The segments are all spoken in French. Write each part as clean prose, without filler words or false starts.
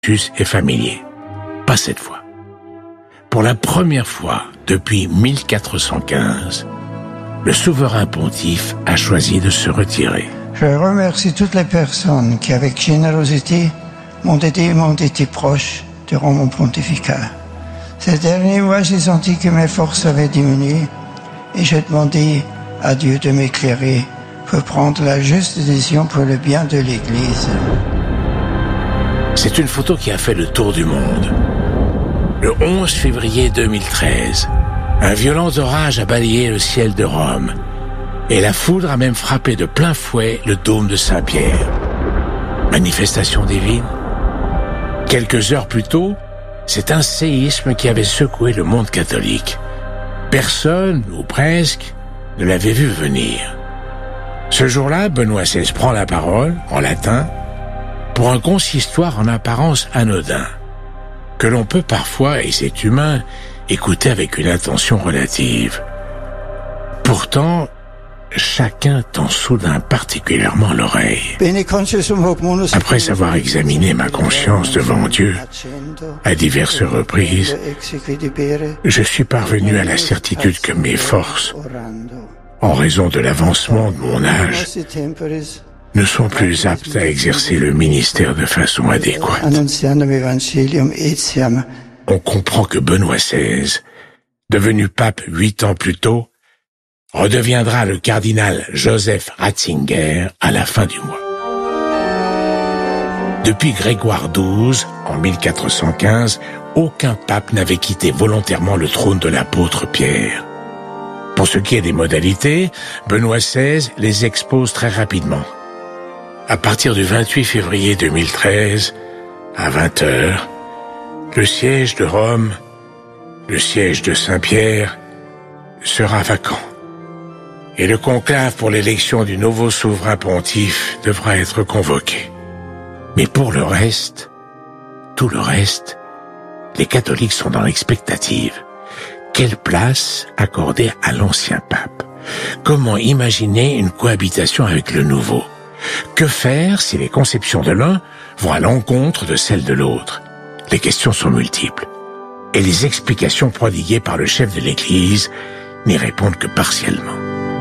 est familier. Pas cette fois. Pour la première fois depuis 1415, le souverain pontife a choisi de se retirer. Je remercie toutes les personnes qui, avec générosité, m'ont aidé et m'ont été proches durant mon pontificat. Ces derniers mois, j'ai senti que mes forces avaient diminué et j'ai demandé à Dieu de m'éclairer pour prendre la juste décision pour le bien de l'Église. C'est une photo qui a fait le tour du monde. Le 11 février 2013, un violent orage a balayé le ciel de Rome et la foudre a même frappé de plein fouet le dôme de Saint-Pierre. Manifestation divine. Quelques heures plus tôt, c'est un séisme qui avait secoué le monde catholique. Personne, ou presque, ne l'avait vu venir. Ce jour-là, Benoît XVI prend la parole, en latin, pour un consistoire en apparence anodin, que l'on peut parfois, et c'est humain, écouter avec une attention relative. Pourtant, chacun tend soudain particulièrement l'oreille. Après avoir examiné ma conscience devant Dieu à diverses reprises, je suis parvenu à la certitude que mes forces, en raison de l'avancement de mon âge, ne sont plus aptes à exercer le ministère de façon adéquate. On comprend que Benoît XVI, devenu pape 8 ans plus tôt, redeviendra le cardinal Joseph Ratzinger à la fin du mois. Depuis Grégoire XII, en 1415, aucun pape n'avait quitté volontairement le trône de l'apôtre Pierre. Pour ce qui est des modalités, Benoît XVI les expose très rapidement. À partir du 28 février 2013, à 20h, le siège de Rome, le siège de Saint-Pierre, sera vacant. Et le conclave pour l'élection du nouveau souverain pontife devra être convoqué. Mais pour le reste, tout le reste, les catholiques sont dans l'expectative. Quelle place accorder à l'ancien pape? Comment imaginer une cohabitation avec le nouveau? Que faire si les conceptions de l'un vont à l'encontre de celles de l'autre? Les questions sont multiples. Et les explications prodiguées par le chef de l'Église n'y répondent que partiellement.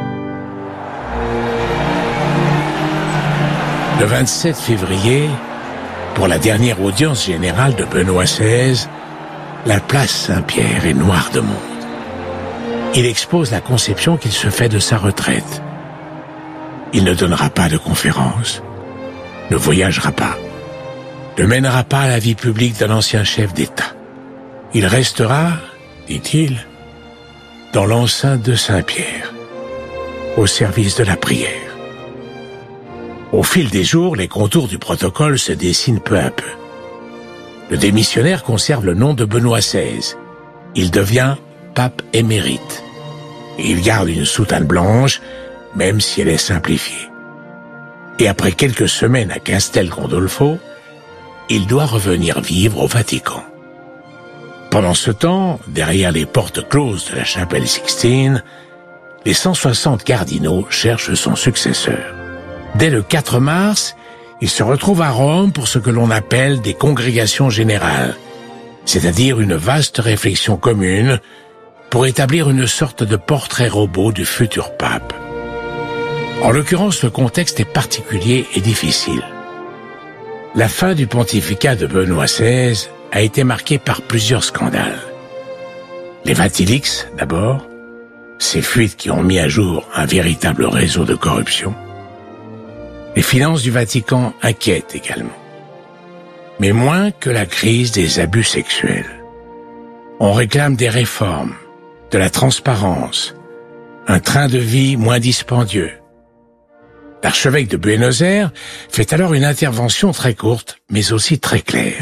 Le 27 février, pour la dernière audience générale de Benoît XVI, la place Saint-Pierre est noire de monde. Il expose la conception qu'il se fait de sa retraite. Il ne donnera pas de conférence, ne voyagera pas, ne mènera pas à la vie publique d'un ancien chef d'État. Il restera, dit-il, dans l'enceinte de Saint-Pierre, au service de la prière. Au fil des jours, les contours du protocole se dessinent peu à peu. Le démissionnaire conserve le nom de Benoît XVI. Il devient pape émérite. Il garde une soutane blanche, même si elle est simplifiée. Et après quelques semaines à Castel Gandolfo, il doit revenir vivre au Vatican. Pendant ce temps, derrière les portes closes de la chapelle Sixtine, les 160 cardinaux cherchent son successeur. Dès le 4 mars, il se retrouve à Rome pour ce que l'on appelle des congrégations générales, c'est-à-dire une vaste réflexion commune pour établir une sorte de portrait robot du futur pape. En l'occurrence, le contexte est particulier et difficile. La fin du pontificat de Benoît XVI a été marquée par plusieurs scandales. Les Vatilix, d'abord, ces fuites qui ont mis à jour un véritable réseau de corruption. Les finances du Vatican inquiètent également. Mais moins que la crise des abus sexuels. On réclame des réformes, de la transparence, un train de vie moins dispendieux. L'archevêque de Buenos Aires fait alors une intervention très courte, mais aussi très claire.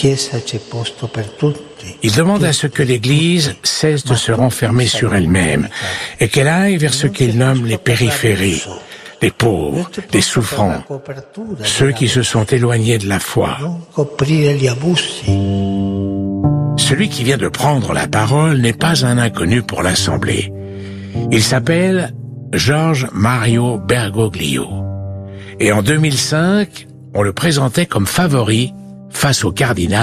Il demande à ce que l'Église cesse de se renfermer sur elle-même et qu'elle aille vers ce qu'il nomme les périphéries, les pauvres, les souffrants, ceux qui se sont éloignés de la foi. Celui qui vient de prendre la parole n'est pas un inconnu pour l'Assemblée. Il s'appelle George Mario Bergoglio. Et en 2005, on le présentait comme favori face au cardinal